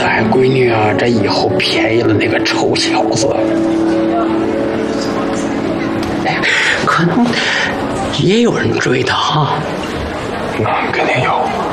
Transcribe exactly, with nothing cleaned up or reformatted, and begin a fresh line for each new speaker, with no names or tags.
俺闺女啊，这以后便宜了那个臭小子。哎，可能也有人追她哈。
那肯定有。